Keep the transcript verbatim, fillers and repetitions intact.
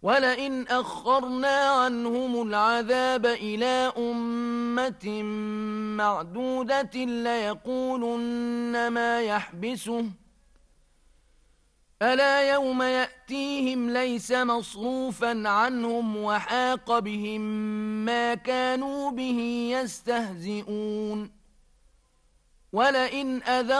وَلَئِنْ أَخَّرْنَا عَنْهُمُ الْعَذَابَ إِلَىٰ أُمَّةٍ مَّعْدُودَةٍ لَّيَقُولُنَّ مَا يَحْبِسُهُ ۗ أَلَا يَوْمَ يَأْتِيهِمْ لَيْسَ مَصْرُوفًا عَنْهُمْ وَحَاقَ بِهِم مَّا كَانُوا بِهِ يَسْتَهْزِئُونَ. وَلَئِنْ